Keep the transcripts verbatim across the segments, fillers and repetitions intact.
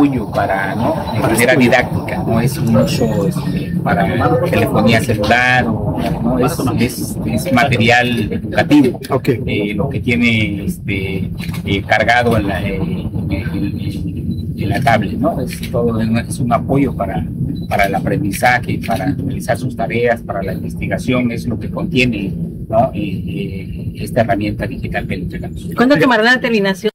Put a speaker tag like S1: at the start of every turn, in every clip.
S1: apoyo para, ¿no? De manera didáctica, no es un uso este, para telefonía celular, ¿no? Es, es, es material educativo,
S2: okay.
S1: eh, lo que tiene este, eh, cargado en la, eh, en, en, en la tablet, ¿no? Es, todo, es un apoyo para, para el aprendizaje, para realizar sus tareas, para la investigación, es lo que contiene, ¿no? eh, eh, esta herramienta digital que le entregamos.
S3: ¿Cuándo tomará la terminación?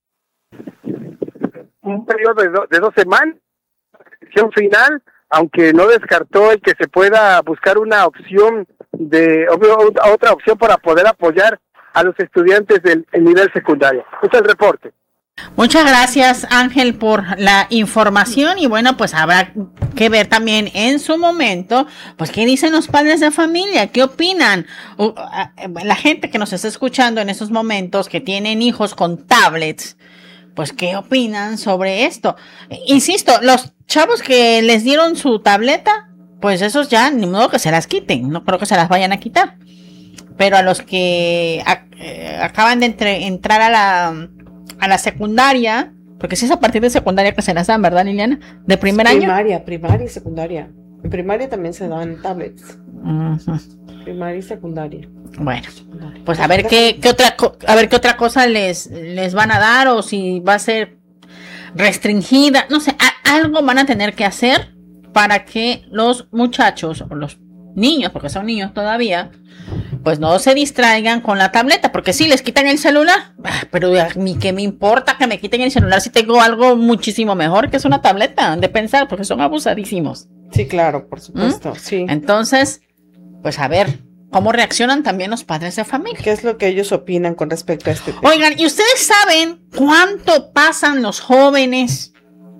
S2: Un periodo de, do, de dos semanas, sección final, aunque no descartó el que se pueda buscar una opción de otra opción para poder apoyar a los estudiantes del nivel secundario. Este es el reporte.
S4: Muchas gracias, Ángel, por la información y bueno, pues habrá que ver también en su momento, pues qué dicen los padres de familia, qué opinan. Uh, la gente que nos está escuchando en estos momentos, que tienen hijos con tablets, pues qué opinan sobre esto. Insisto, los chavos que les dieron su tableta, pues esos ya ni modo que se las quiten, no creo que se las vayan a quitar. Pero a los que a, eh, acaban de entre, entrar a la a la secundaria, porque si es a partir de secundaria que se las dan, ¿verdad, Liliana? ¿De primer
S3: es
S4: año?
S3: Primaria, primaria y secundaria. En primaria también se dan tablets.
S4: Uh-huh.
S3: Primaria y secundaria.
S4: Bueno, pues a ver qué, qué otra a ver qué otra cosa les, les van a dar, o si va a ser restringida, no sé, a, algo van a tener que hacer para que los muchachos o los niños, porque son niños todavía, pues no se distraigan con la tableta, porque si les quitan el celular, pero a mí qué me importa que me quiten el celular si tengo algo muchísimo mejor que es una tableta, de pensar, porque son abusadísimos.
S3: Sí, claro, por supuesto,
S4: ¿Mm?
S3: sí.
S4: Entonces, pues a ver cómo reaccionan también los padres de familia.
S3: ¿Qué es lo que ellos opinan con respecto a este tema?
S4: Oigan, ¿y ustedes saben cuánto pasan los jóvenes?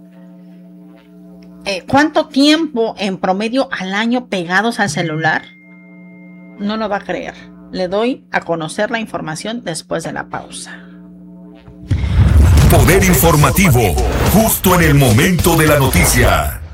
S4: Eh, ¿Cuánto tiempo en promedio al año pegados al celular? No lo va a creer. Le doy a conocer la información después de la pausa.
S5: Poder informativo, justo en el momento de la noticia.